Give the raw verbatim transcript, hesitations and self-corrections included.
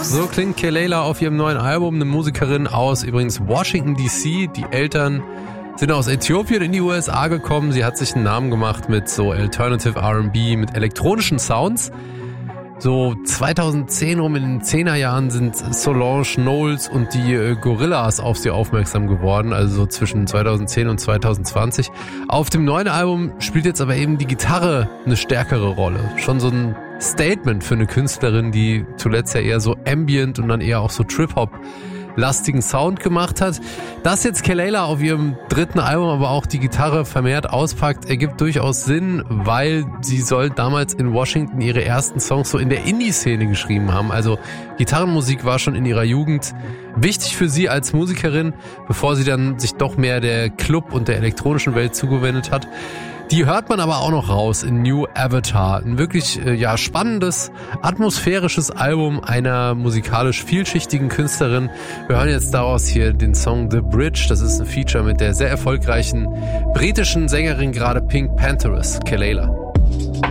So klingt Kelela auf ihrem neuen Album, eine Musikerin aus übrigens Washington D C. Die Eltern sind aus Äthiopien in die U S A gekommen. Sie hat sich einen Namen gemacht mit so Alternative R and B, mit elektronischen Sounds. So zweitausendzehn rum in den Zehnerjahren sind Solange Knowles und die äh, Gorillaz auf sie aufmerksam geworden, also so zwischen zweitausendzehn und zweitausendzwanzig. Auf dem neuen Album spielt jetzt aber eben die Gitarre eine stärkere Rolle. Schon so ein Statement für eine Künstlerin, die zuletzt ja eher so Ambient und dann eher auch so Trip-Hop lastigen Sound gemacht hat. Dass jetzt Kelela auf ihrem dritten Album aber auch die Gitarre vermehrt auspackt, ergibt durchaus Sinn, weil sie soll damals in Washington ihre ersten Songs so in der Indie-Szene geschrieben haben. Also Gitarrenmusik war schon in ihrer Jugend wichtig für sie als Musikerin, bevor sie dann sich doch mehr der Club- und der elektronischen Welt zugewendet hat. Die hört man aber auch noch raus in New Avatar. Ein wirklich äh, ja spannendes, atmosphärisches Album einer musikalisch vielschichtigen Künstlerin. Wir hören jetzt daraus hier den Song The Bridge. Das ist ein Feature mit der sehr erfolgreichen britischen Sängerin gerade Pink Panthers, Kelela.